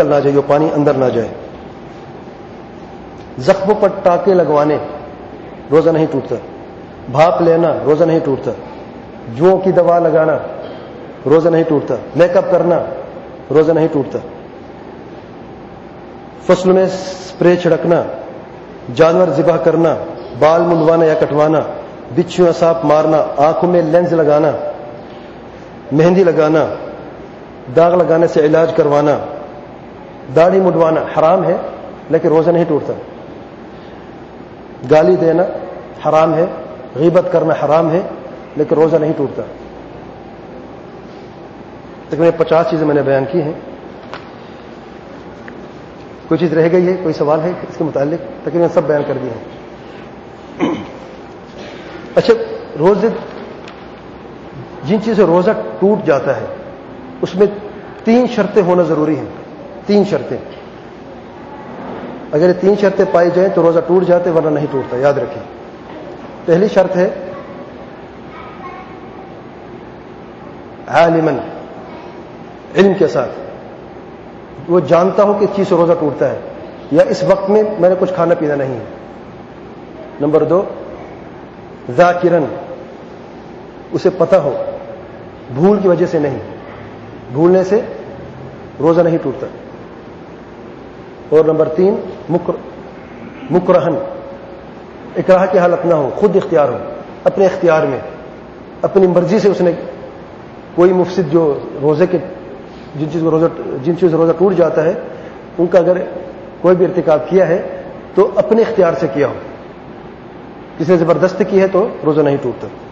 نکل نہ جائے، وہ پانی اندر نہ جائے. زخموں پر ٹانکے لگوانے روزہ نہیں ٹوٹتا. بھاپ لینا روزہ نہیں ٹوٹتا. جوؤں کی دوا لگانا روزہ نہیں ٹوٹتا. میک اپ کرنا روزہ نہیں ٹوٹتا. فصل میں اسپرے چھڑکنا، جانور ذبح کرنا، بال منڈوانا یا کٹوانا، بچھو یا سانپ مارنا، آنکھوں میں لینز لگانا، مہندی لگانا، داغ لگانے سے علاج کروانا، داڑھی منڈوانا حرام ہے لیکن روزہ نہیں ٹوٹتا. گالی دینا حرام ہے، غیبت کرنا حرام ہے لیکن روزہ نہیں ٹوٹتا. تقریباً 50 چیزیں میں نے بیان کی ہیں. کوئی چیز رہ گئی ہے؟ کوئی سوال ہے اس کے متعلق؟ تقریباً سب بیان کر دیے ہیں. اچھا، روزے جن چیزوں سے روزہ ٹوٹ جاتا ہے اس میں 3 شرطیں ہونا ضروری ہیں. 3 شرطیں. اگر یہ 3 شرطیں پائی جائیں تو روزہ ٹوٹ جاتے، ورنہ نہیں ٹوٹتا. یاد رکھیں. پہلی شرط ہے عالماً، علم کے ساتھ وہ جانتا ہو کہ اس چیز سے روزہ ٹوٹتا ہے، یا اس وقت میں نے کچھ کھانا پینا نہیں ہے. نمبر 2 ذاکرن، اسے پتہ ہو، بھول کی وجہ سے نہیں. بھولنے سے روزہ نہیں ٹوٹتا. اور نمبر 3 مکرہن، اکراہ کی حالت نہ ہو، خود اختیار ہو، اپنے اختیار میں اپنی مرضی سے اس نے کوئی مفسد جو روزے کے جن چیز سے روزہ ٹوٹ جاتا ہے ان کا اگر کوئی بھی ارتکاب کیا ہے تو اپنے اختیار سے کیا ہو. کسی نے زبردستی کی ہے تو روزہ نہیں ٹوٹتا.